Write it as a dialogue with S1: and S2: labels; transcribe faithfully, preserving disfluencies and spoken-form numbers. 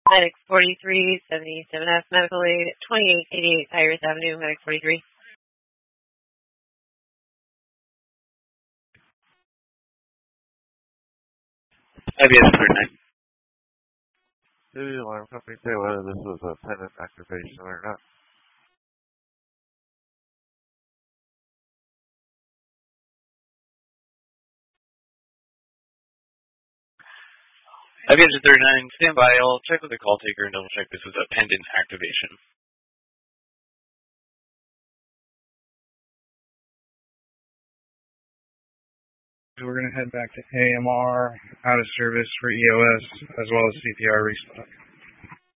S1: Medic forty-three seventy-seven F, medical aid twenty-eight eighty-eight Iris Avenue, Medic forty-three.
S2: I B S thirty-nine.
S3: Did the alarm company say whether this was a pendant activation or not?
S2: I B S thirty-nine, stand by. I'll check with the call taker and double check this was a pendant activation.
S4: We're going to head back to A M R, out of service for E O S, as well as C P R restock.